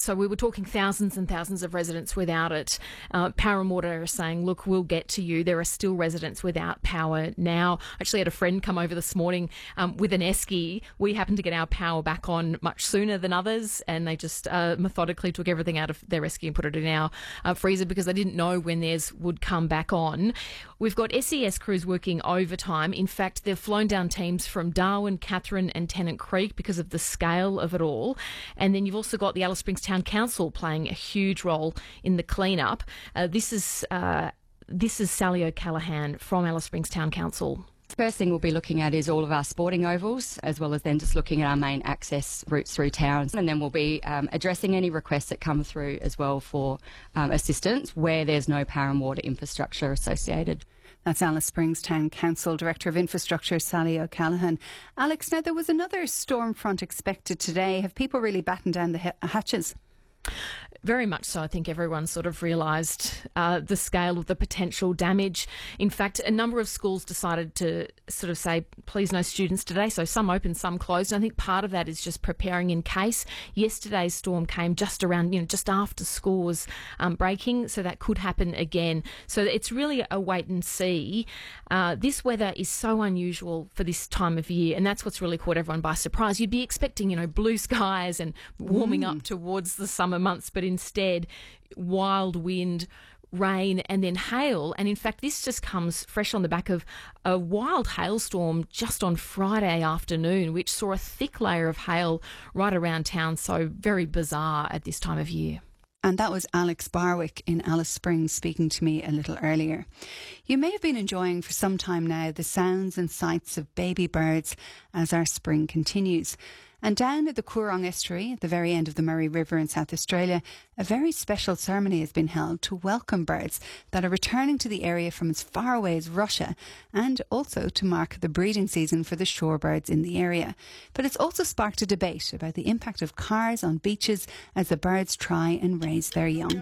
So we were talking thousands and thousands of residents without it. Parramatta are saying, look, we'll get to you. There are still residents without power now. I actually had a friend come over this morning with an esky. We happened to get our power back on much sooner than others, and they just methodically took everything out of their esky and put it in our freezer because they didn't know when theirs would come back on. We've got SES crews working overtime. In fact, they've flown down teams from Darwin, Katherine and Tennant Creek because of the scale of it all. And then you've also got the Alice Springs Town Council playing a huge role in the clean-up. This is Sally O'Callaghan from Alice Springs Town Council. First thing we'll be looking at is all of our sporting ovals, as well as then just looking at our main access routes through towns. And then we'll be addressing any requests that come through as well for assistance where there's no power and water infrastructure associated. That's Alice Springs Town Council Director of Infrastructure, Sally O'Callaghan. Alex, now there was another storm front expected today. Have people really battened down the hatches? Very much so. I think everyone sort of realised the scale of the potential damage. In fact, a number of schools decided to sort of say, please no students today. So some open, some closed. And I think part of that is just preparing in case. Yesterday's storm came just around, just after school was breaking. So that could happen again. So it's really a wait and see. This weather is so unusual for this time of year. And that's what's really caught everyone by surprise. You'd be expecting, blue skies and warming up towards the summer months, but instead wild wind, rain and then hail. And in fact, this just comes fresh on the back of a wild hailstorm just on Friday afternoon, which saw a thick layer of hail right around town. So very bizarre at this time of year. And that was Alex Barwick in Alice Springs speaking to me a little earlier. You may have been enjoying for some time now the sounds and sights of baby birds as our spring continues. And down at the Coorong Estuary, at the very end of the Murray River in South Australia, a very special ceremony has been held to welcome birds that are returning to the area from as far away as Russia, and also to mark the breeding season for the shorebirds in the area. But it's also sparked a debate about the impact of cars on beaches as the birds try and raise their young.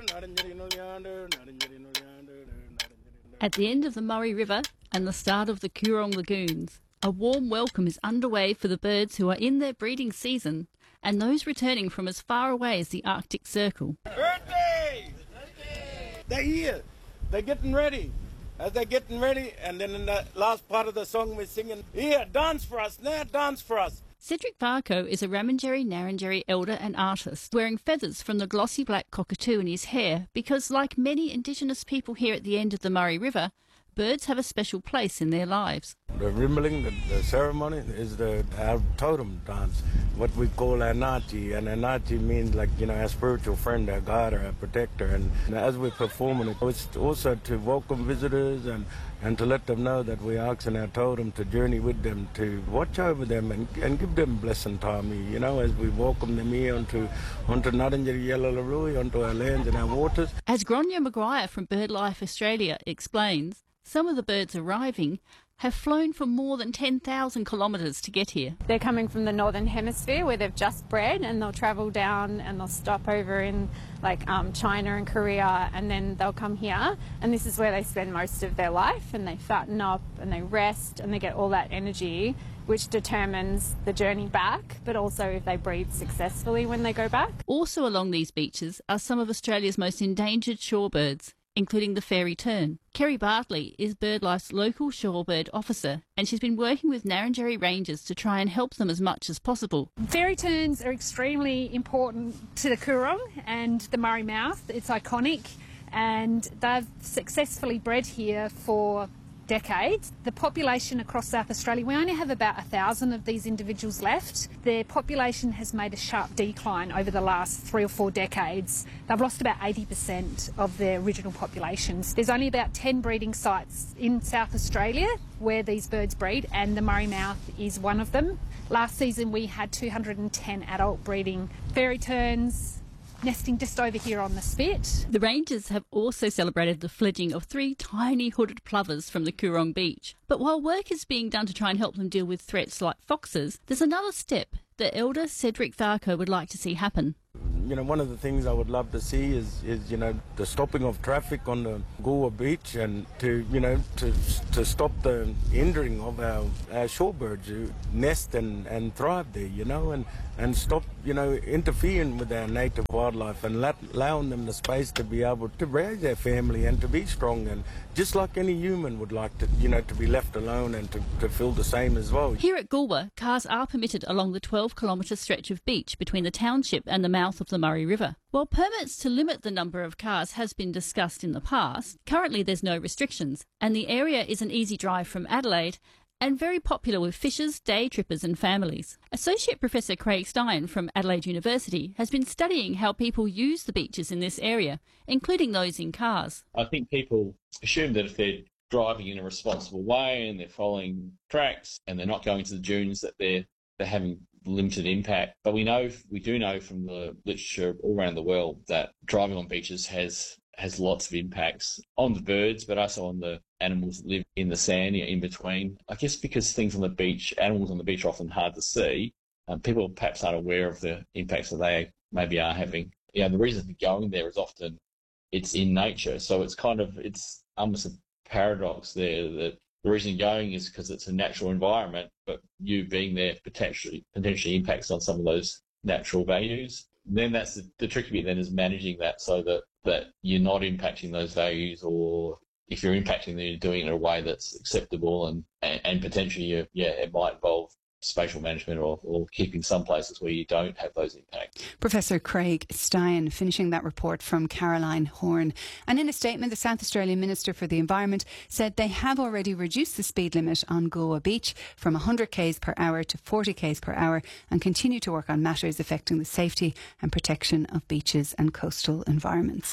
At the end of the Murray River and the start of the Coorong Lagoons, a warm welcome is underway for the birds who are in their breeding season and those returning from as far away as the Arctic Circle. Birthday! They're here. They're getting ready. As they're getting ready, and then in the last part of the song we're singing, here, dance for us, now dance for us. Cedric Varco is a Ramangeri-Narrandjeri elder and artist, wearing feathers from the glossy black cockatoo in his hair because, like many Indigenous people here at the end of the Murray River, birds have a special place in their lives. The rimmeling, the ceremony, is our totem dance, what we call our Nachi. And our Nachi means our spiritual friend, our guide, our protector. And as we're performing it, it's also to welcome visitors and to let them know that we're asking our totem to journey with them, to watch over them and give them blessing time, as we welcome them here onto Narrandjeri Yallalarui, onto our lands and our waters. As Gráinne Maguire from BirdLife Australia explains, some of the birds arriving have flown for more than 10,000 kilometres to get here. They're coming from the Northern Hemisphere where they've just bred, and they'll travel down and they'll stop over in China and Korea, and then they'll come here, and this is where they spend most of their life, and they fatten up and they rest and they get all that energy, which determines the journey back, but also if they breed successfully when they go back. Also along these beaches are some of Australia's most endangered shorebirds, including the fairy tern. Kerry Bartley is BirdLife's local shorebird officer, and she's been working with Narrandjeri rangers to try and help them as much as possible. Fairy terns are extremely important to the Coorong and the Murray Mouth. It's iconic, and they've successfully bred here for decades. The population across South Australia, we only have about 1,000 of these individuals left. Their population has made a sharp decline over the last 3 or 4 decades. They've lost about 80% of their original populations. There's only about 10 breeding sites in South Australia where these birds breed, and the Murray Mouth is one of them. Last season we had 210 adult breeding fairy terns nesting just over here on the spit. The rangers have also celebrated the fledging of 3 tiny hooded plovers from the Coorong beach. But while work is being done to try and help them deal with threats like foxes, there's another step that Elder Cedric Varco would like to see happen. One of the things I would love to see is the stopping of traffic on the Goolwa beach, and to stop the hindering of our shorebirds who nest and thrive there, and stop interfering with their native wildlife and allowing them the space to be able to raise their family and to be strong, and just like any human would like to, to be left alone and to feel the same as well. Here at Goolwa, cars are permitted along the 12-kilometre stretch of beach between the township and the mouth of the Murray River. While permits to limit the number of cars has been discussed in the past, currently there's no restrictions, and the area is an easy drive from Adelaide and very popular with fishers, day trippers and families. Associate Professor Craig Stein from Adelaide University has been studying how people use the beaches in this area, including those in cars. I think people assume that if they're driving in a responsible way and they're following tracks and they're not going to the dunes, that they're having limited impact. But we do know from the literature all around the world that driving on beaches has lots of impacts on the birds, but also on the animals that live in the sand, in between. I guess because animals on the beach are often hard to see, people perhaps aren't aware of the impacts that they maybe are having. The reason for going there is often it's in nature. So it's almost a paradox there that the reason you're going is because it's a natural environment, but you being there potentially impacts on some of those natural values. Then that's the tricky bit then is managing that so that you're not impacting those values, or if you're impacting them, you're doing it in a way that's acceptable and potentially, it might involve spatial management or keeping some places where you don't have those impacts. Professor Craig Stein finishing that report from Caroline Horn. And in a statement, the South Australian Minister for the Environment said they have already reduced the speed limit on Goa Beach from 100 k's per hour to 40 k's per hour and continue to work on matters affecting the safety and protection of beaches and coastal environments.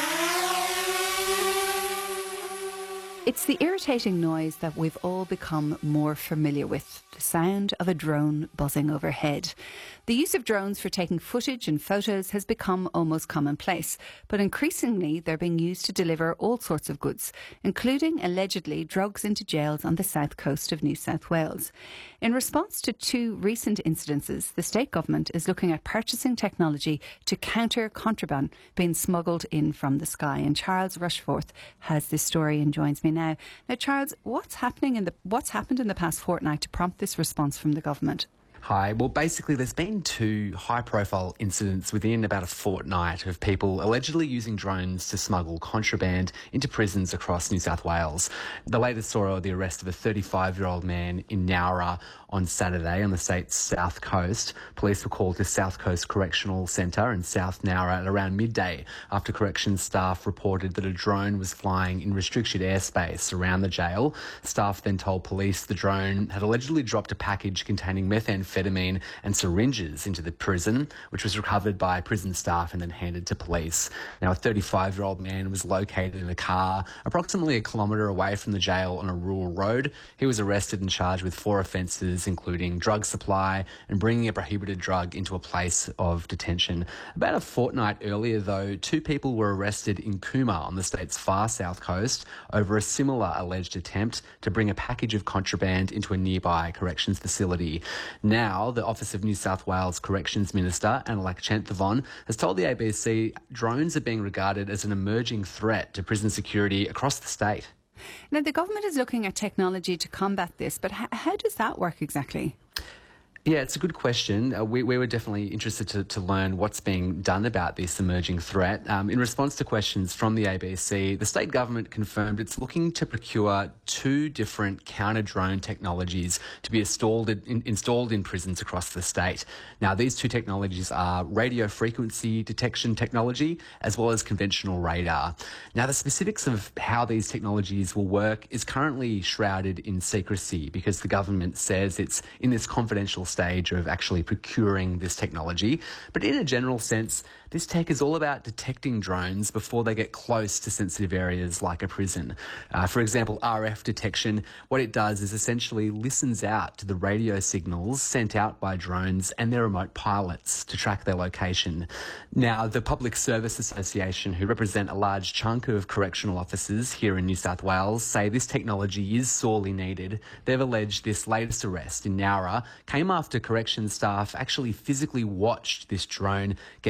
It's the irritating noise that we've all become more familiar with, the sound of a drone buzzing overhead. The use of drones for taking footage and photos has become almost commonplace, but increasingly they're being used to deliver all sorts of goods, including allegedly drugs into jails on the south coast of New South Wales. In response to 2 recent incidences, the state government is looking at purchasing technology to counter contraband being smuggled in from the sky. And Charles Rushforth has this story and joins me now. Now, Charles, what's happened in the past fortnight to prompt this response from the government? Hi. Well, basically, there's been 2 high-profile incidents within about a fortnight of people allegedly using drones to smuggle contraband into prisons across New South Wales. The latest saw the arrest of a 35-year-old man in Nowra on Saturday on the state's south coast. Police were called to South Coast Correctional Centre in South Nowra at around midday after corrections staff reported that a drone was flying in restricted airspace around the jail. Staff then told police the drone had allegedly dropped a package containing methamphetamine and syringes into the prison, which was recovered by prison staff and then handed to police. Now, a 35-year-old man was located in a car approximately a kilometre away from the jail on a rural road. He was arrested and charged with 4 offences, including drug supply and bringing a prohibited drug into a place of detention. About a fortnight earlier, though, 2 people were arrested in Cooma on the state's far south coast over a similar alleged attempt to bring a package of contraband into a nearby corrections facility. Now, the Office of New South Wales Corrections Minister, Annalak Chanthavon, has told the ABC drones are being regarded as an emerging threat to prison security across the state. Now, the government is looking at technology to combat this, but how does that work exactly? Yeah, it's a good question. We were definitely interested to learn what's being done about this emerging threat. In response to questions from the ABC, the state government confirmed it's looking to procure 2 different counter-drone technologies to be installed in prisons across the state. Now, these 2 technologies are radio frequency detection technology as well as conventional radar. Now, the specifics of how these technologies will work is currently shrouded in secrecy because the government says it's in this confidential stage of actually procuring this technology. But in a general sense, this tech is all about detecting drones before they get close to sensitive areas like a prison. For example, RF detection, what it does is essentially listens out to the radio signals sent out by drones and their remote pilots to track their location. Now, the Public Service Association, who represent a large chunk of correctional officers here in New South Wales, say this technology is sorely needed. They've alleged this latest arrest in Nowra came after corrections staff actually physically watched this drone get close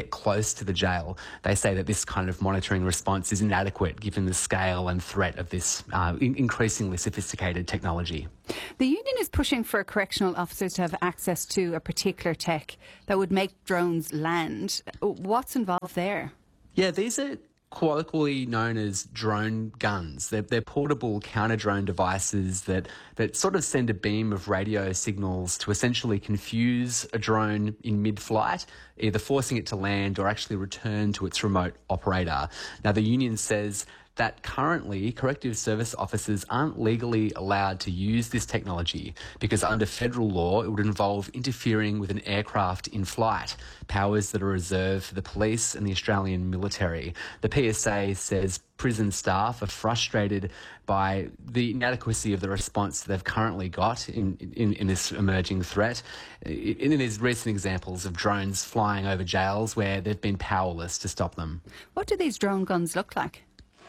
close to the jail. They say that this kind of monitoring response is inadequate given the scale and threat of this increasingly sophisticated technology. The union is pushing for correctional officers to have access to a particular tech that would make drones land. What's involved there? Yeah, these are colloquially known as drone guns. They're portable counter-drone devices that sort of send a beam of radio signals to essentially confuse a drone in mid-flight, either forcing it to land or actually return to its remote operator. Now, the union says that currently corrective service officers aren't legally allowed to use this technology because under federal law it would involve interfering with an aircraft in flight, powers that are reserved for the police and the Australian military. The PSA says prison staff are frustrated by the inadequacy of the response that they've currently got in this emerging threat. There's recent examples of drones flying over jails where they've been powerless to stop them. What do these drone guns look like?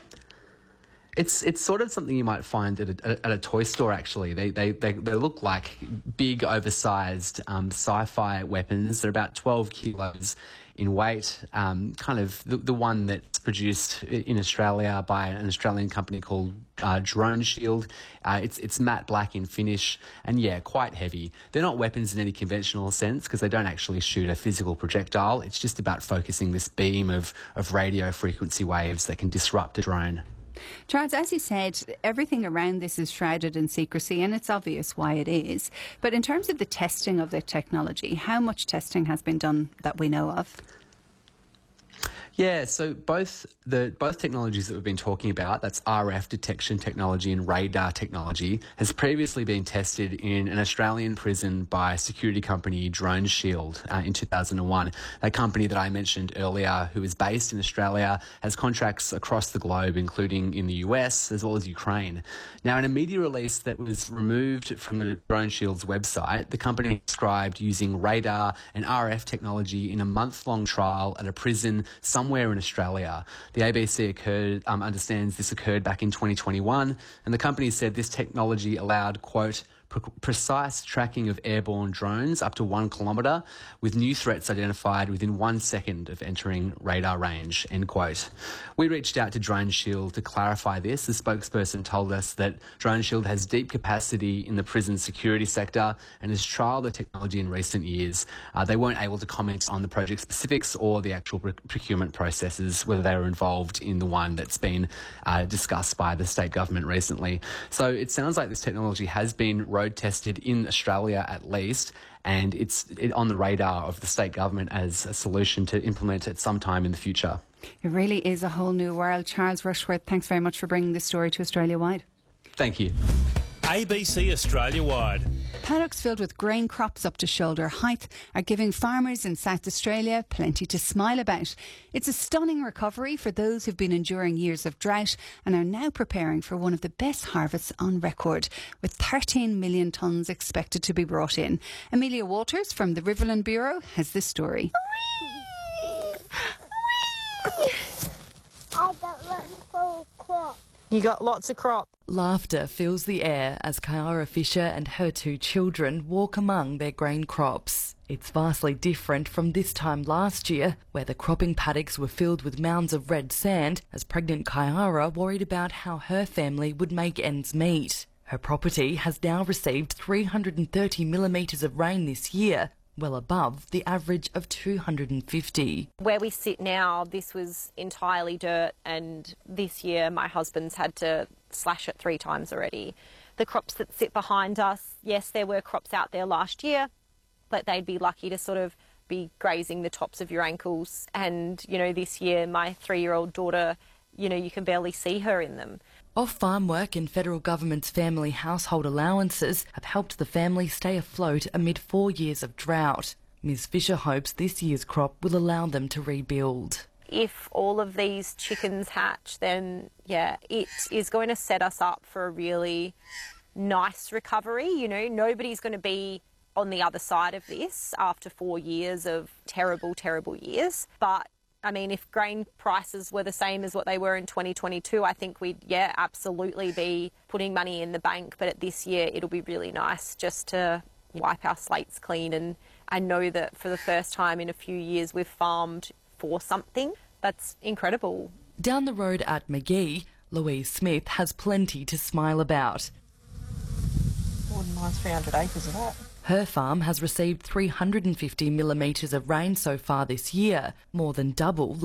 It's sort of something you might find at a toy store, actually. They look like big, oversized sci-fi weapons. They're about 12 kilos in weight, kind of the one that's produced in Australia by an Australian company called Drone Shield. It's matte black in finish and, yeah, quite heavy. They're not weapons in any conventional sense because they don't actually shoot a physical projectile. It's just about focusing this beam of radio frequency waves that can disrupt a drone. Charles, as you said, everything around this is shrouded in secrecy, and it's obvious why it is. But in terms of the testing of the technology, how much testing has been done that we know of? Yeah, so both technologies that we've been talking about, that's RF detection technology and radar technology, has previously been tested in an Australian prison by security company Drone Shield in 2001. That company that I mentioned earlier, who is based in Australia, has contracts across the globe, including in the US as well as Ukraine. Now, in a media release that was removed from the Drone Shield's website, the company described using radar and RF technology in a month-long trial at a prison somewhere in Australia. The ABC understands this occurred back in 2021, and the company said this technology allowed, quote, precise tracking of airborne drones up to 1 kilometre with new threats identified within 1 second of entering radar range, end quote. We reached out to Drone Shield to clarify this. The spokesperson told us that Drone Shield has deep capacity in the prison security sector and has trialled the technology in recent years. They weren't able to comment on the project specifics or the actual procurement processes, whether they were involved in the one that's been discussed by the state government recently. So it sounds like this technology has been road tested in Australia at least, and it's on the radar of the state government as a solution to implement at some time in the future. It really is a whole new world. Charles Rushworth, thanks very much for bringing this story to Australia Wide. Thank you. ABC Australia Wide. Paddocks filled with grain crops up to shoulder height are giving farmers in South Australia plenty to smile about. It's a stunning recovery for those who've been enduring years of drought and are now preparing for one of the best harvests on record, with 13 million tonnes expected to be brought in. Amelia Walters from the Riverland Bureau has this story. I got lots of crop. You got lots of crop. Laughter fills the air as Kyara Fisher and her 2 children walk among their grain crops. It's vastly different from this time last year, where the cropping paddocks were filled with mounds of red sand, as pregnant Kyara worried about how her family would make ends meet. Her property has now received 330 millimetres of rain this year, well above the average of 250. Where we sit now, this was entirely dirt, and this year my husband's had to slash it 3 times already. The crops that sit behind us, yes, there were crops out there last year, but they'd be lucky to sort of be grazing the tops of your ankles. And, you know, this year my 3-year-old daughter, you know, you can barely see her in them. Off-farm work and federal government's family household allowances have helped the family stay afloat amid 4 years of drought. Ms Fisher hopes this year's crop will allow them to rebuild. If all of these chickens hatch, then, yeah, it is going to set us up for a really nice recovery. You know, nobody's going to be on the other side of this after 4 years of terrible, terrible years. But I mean, if grain prices were the same as what they were in 2022, I think we'd, absolutely be putting money in the bank. But at this year, it'll be really nice just to wipe our slates clean. And I know that for the first time in a few years, we've farmed for something. That's incredible. Down the road at Magee, Louise Smith has plenty to smile about. More than nice 300 acres of that. Her farm has received 350 millimetres of rain so far this year, more than double